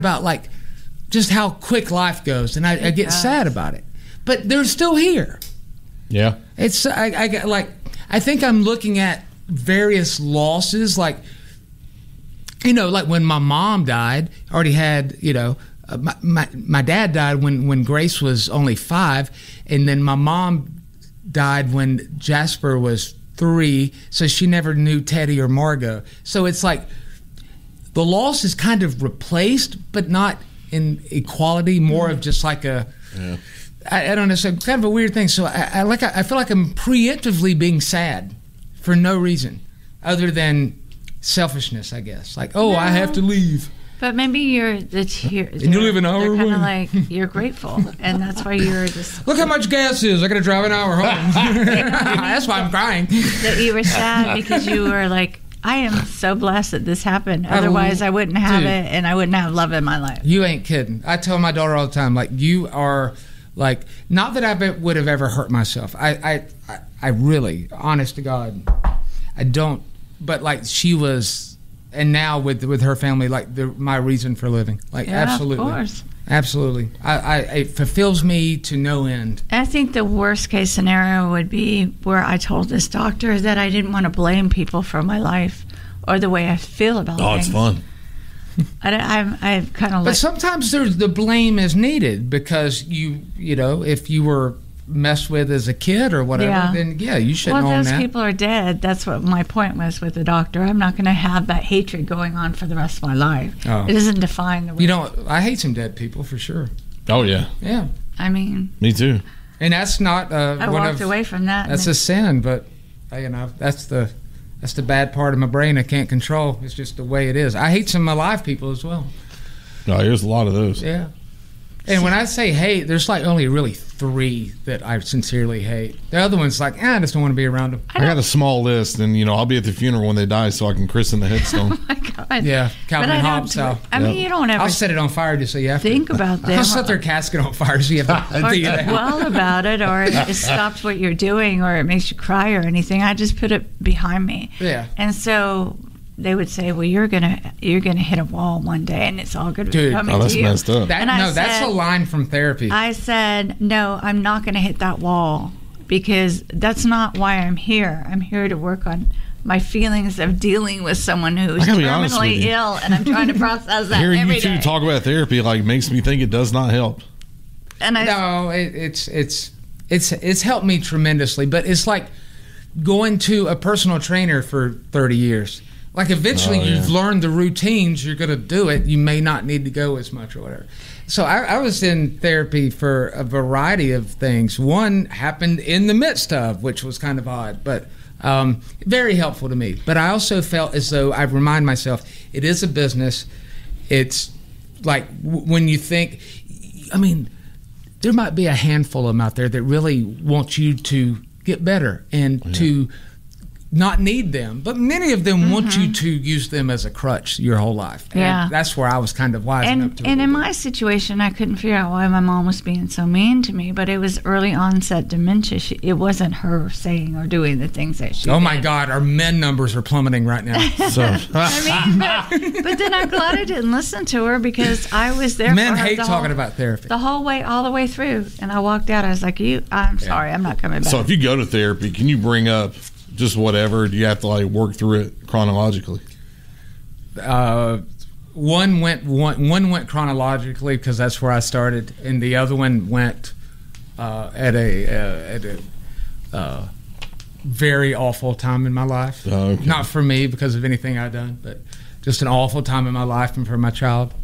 about like just how quick life goes, and I get sad about it. But they're still here. Yeah. It's I get like I think I'm looking at various losses, like like when my mom died, I already had my dad died when Grace was only 5, and then my mom died when Jasper was 3, so she never knew Teddy or Margot. So it's like the loss is kind of replaced, but not in equality, more of just like a I don't know, so kind of a weird thing. So I feel like I'm preemptively being sad for no reason other than selfishness, I guess. Like, I have to leave. But maybe you're the tears. And you live an hour away. Kind of like you're grateful, and that's why you're just. Look how much gas is. I got to drive an hour home. That's why I'm crying. That you were sad because you were like, I am so blessed that this happened. Otherwise, I wouldn't have it, and I wouldn't have love in my life. You ain't kidding. I tell my daughter all the time, like, you are, like, not that I would have ever hurt myself. I really, honest to God, I don't. But like she was, and now with her family, like my reason for living, like absolutely, of course, absolutely. It fulfills me to no end. I think the worst case scenario would be where I told this doctor that I didn't want to blame people for my life or the way I feel about things. Oh, it's fun. I kind of. But sometimes the blame is needed because if you were messed with as a kid or whatever, then you shouldn't own that. Well, those people are dead. That's what my point was with the doctor. I'm not going to have that hatred going on for the rest of my life. Oh. It doesn't define the way. I hate some dead people for sure. Oh, yeah. Yeah. I mean. Me too. And that's not I walked away from that. That's a sin, but, that's the bad part of my brain I can't control. It's just the way it is. I hate some alive people as well. No, there's a lot of those. Yeah. And when I say hate, there's like only really 3 that I sincerely hate. The other one's like, I just don't want to be around them. I got a small list, and I'll be at the funeral when they die, so I can christen the headstone. Oh my God! Yeah, Calvin Hobbes. I mean, you don't ever. I'll set it on fire just so you have to think about that. I'll set their casket on fire so you have to. Or dwell about it, or it stops what you're doing, or it makes you cry, or anything. I just put it behind me. Yeah. And so they would say, well, you're gonna hit a wall one day, and it's all going to be coming to you. That's messed up. That's a line from therapy. I said, no, I'm not going to hit that wall because that's not why I'm here. I'm here to work on my feelings of dealing with someone who's terminally ill, and I'm trying to process that Hearing every you two day. talk about therapy makes me think it does not help. And it's helped me tremendously, but it's like going to a personal trainer for 30 years. Like eventually you've learned the routines, you're going to do it. You may not need to go as much or whatever. So I was in therapy for a variety of things. One happened in the midst of, which was kind of odd, but very helpful to me. But I also felt as though I remind myself, it is a business. It's like when you think, there might be a handful of them out there that really want you to get better and to not need them, but many of them want you to use them as a crutch your whole life. And that's where I was kind of wising up to it. And in my situation, I couldn't figure out why my mom was being so mean to me, but it was early onset dementia. It wasn't her saying or doing the things that she did. Oh my God, our men numbers are plummeting right now. So. But then I'm glad I didn't listen to her because I was there men for her hate talking about therapy. The whole way, all the way through. And I walked out, I was like, I'm sorry, I'm not coming back. So if you go to therapy, can you bring up just whatever? Do you have to work through it chronologically? One went chronologically because that's where I started, and the other one went at a very awful time in my life. Okay. Not for me because of anything I've done, but just an awful time in my life and for my child.